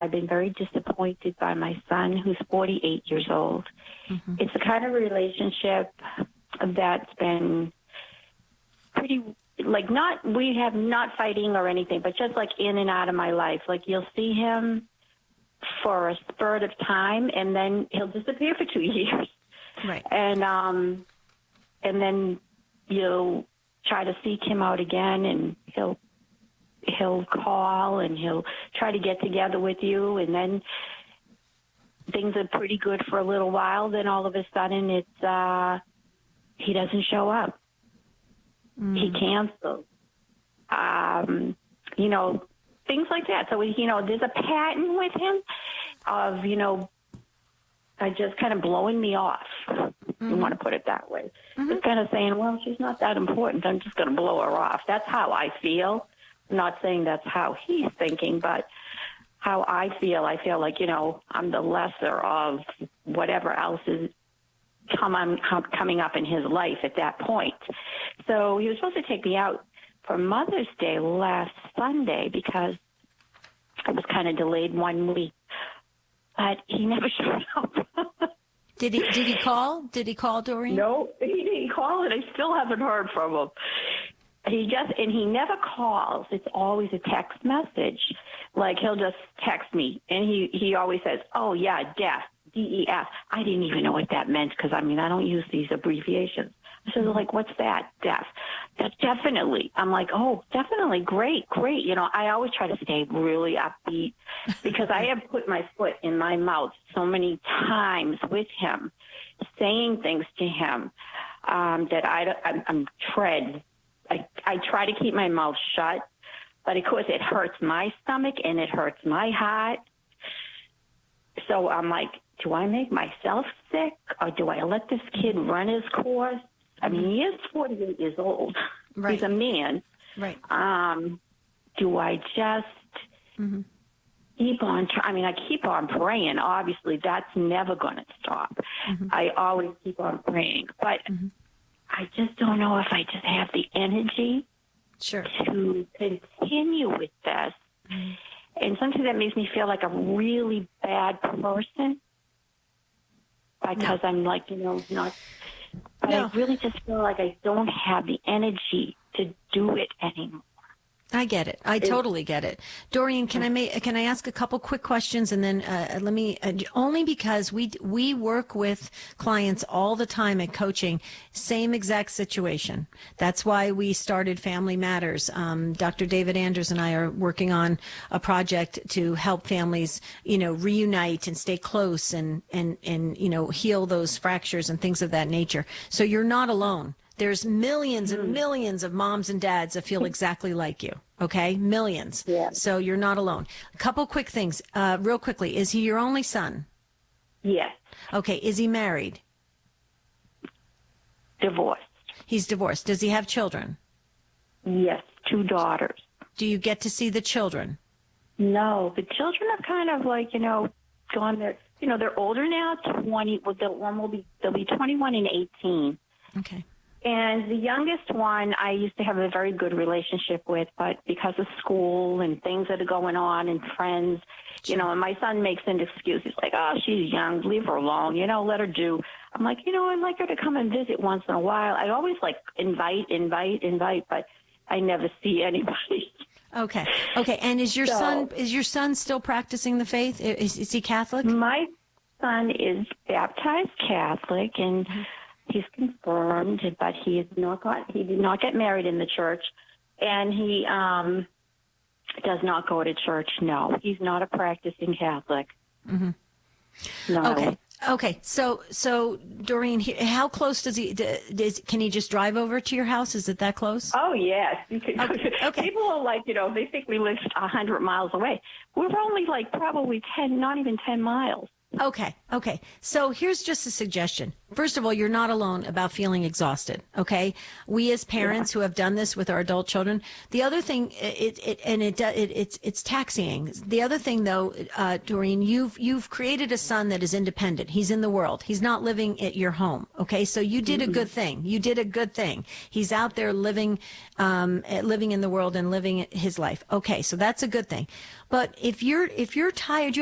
I've been very disappointed by my son, who's 48 years old. Mm-hmm. It's the kind of relationship that's been pretty, like, we have not fighting or anything, but just like in and out of my life. Like, you'll see him for a spurt of time, and then he'll disappear for 2 years. Right. And then you'll try to seek him out again, and he'll call, and he'll try to get together with you, and then things are pretty good for a little while. Then all of a sudden, he doesn't show up. He cancels. Things like that. So, there's a pattern with him of, just kind of blowing me off. You want to put it that way. Just kind of saying, well, she's not that important. I'm just going to blow her off. That's how I feel. I'm not saying that's how he's thinking, but how I feel like, I'm the lesser of whatever else is coming up in his life at that point. So he was supposed to take me out for Mother's Day last Sunday because it was kind of delayed 1 week, but he never showed up. Did he call? Did he call, Doreen? No, he didn't call, and I still haven't heard from him. He never calls. It's always a text message. Like, he'll just text me, and he always says, oh, yeah, DEF, DEF. I didn't even know what that meant because, I don't use these abbreviations. I said, like, what's that, DEF? That's definitely. I'm like, oh, definitely, great. I always try to stay really upbeat because I have put my foot in my mouth so many times with him, saying things to him that I'm tread. I try to keep my mouth shut, but of course it hurts my stomach and it hurts my heart. So I'm like, do I make myself sick or do I let this kid run his course? He is 48 years old. Right. He's a man. Right. Do I just keep on I keep on praying. Obviously, that's never going to stop. I always keep on praying. But I just don't know if I just have the energy to continue with this. And sometimes that makes me feel like a really bad person because I'm like, not... But I really just feel like I don't have the energy to do it anymore. I get it. I totally get it. Doreen, can I ask a couple quick questions, and then let me only because we work with clients all the time at coaching, same exact situation. That's why we started Family Matters. Dr. David Anders and I are working on a project to help families, reunite and stay close and heal those fractures and things of that nature. So you're not alone. There's millions and millions of moms and dads that feel exactly like you. Okay? Millions. Yeah. So you're not alone. A couple quick things. Real quickly. Is he your only son? Yes. Okay. Is he married? Divorced. He's divorced. Does he have children? Yes. 2 daughters. Do you get to see the children? No. The children are kind of like, gone there. They're older now, 20. Well, they'll be 21 and 18. Okay. And the youngest one, I used to have a very good relationship with, but because of school and things that are going on and friends, and my son makes an excuse. He's like, oh, she's young, leave her alone, let her do. I'm like, I'd like her to come and visit once in a while. I always invite, but I never see anybody. Okay. And is your son still practicing the faith? Is he Catholic? My son is baptized Catholic, and he's confirmed, but he did not get married in the church, and he does not go to church. No, he's not a practicing Catholic. No. Okay. So Doreen, how close can he just drive over to your house? Is it that close? Oh, yes. Okay. People are like, they think we live 100 miles away. We're only probably 10, not even 10 miles. Okay. So here's just a suggestion. First of all, you're not alone about feeling exhausted. Okay. We as parents who have done this with our adult children. The other thing, it's taxing. The other thing, though, Doreen, you've created a son that is independent. He's in the world. He's not living at your home. Okay. So you did a good thing. You did a good thing. He's out there living in the world and living his life. Okay. So that's a good thing. But if you're tired,